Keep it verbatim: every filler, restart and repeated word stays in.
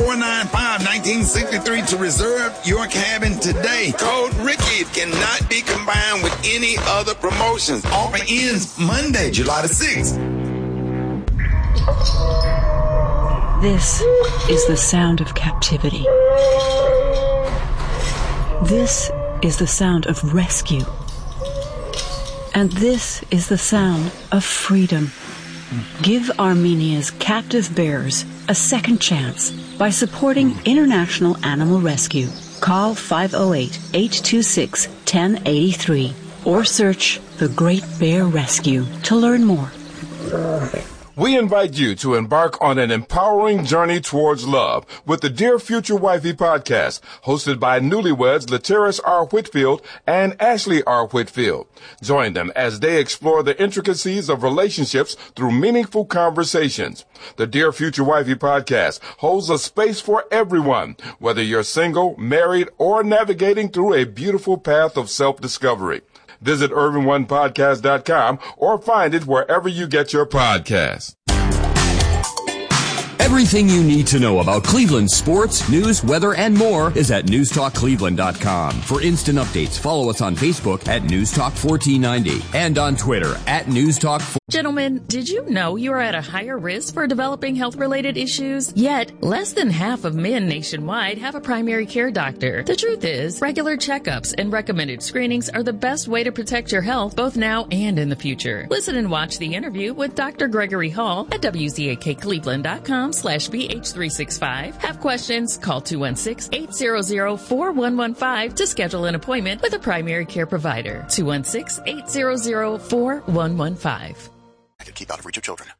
four nine five, one nine six three to reserve your cabin today. Code Ricky cannot be combined with any other promotions. Offer ends Monday, July the sixth. This is the sound of captivity. This is the sound of rescue. And this is the sound of freedom. Give Armenia's captive bears a second chance by supporting International Animal Rescue. Call five oh eight, eight two six, one oh eight three or search The Great Bear Rescue to learn more. We invite you to embark on an empowering journey towards love with the Dear Future Wifey podcast, hosted by newlyweds Lateris R. Whitfield and Ashley R. Whitfield. Join them as they explore the intricacies of relationships through meaningful conversations. The Dear Future Wifey podcast holds a space for everyone, whether you're single, married, or navigating through a beautiful path of self-discovery. Visit Irvin One Podcast dot com or find it wherever you get your podcasts. Everything you need to know about Cleveland sports, news, weather, and more is at news talk cleveland dot com. For instant updates, follow us on Facebook at newstalk fourteen ninety and on Twitter at newstalk. Gentlemen, did you know you are at a higher risk for developing health-related issues? Yet, less than half of men nationwide have a primary care doctor. The truth is, regular checkups and recommended screenings are the best way to protect your health both now and in the future. Listen and watch the interview with Doctor Gregory Hall at W Z A K Cleveland dot com slash B H three sixty-five. Have questions? Call two one six, eight hundred, four one one five to schedule an appointment with a primary care provider. two one six, eight hundred, four one one five. I could keep out of reach of children.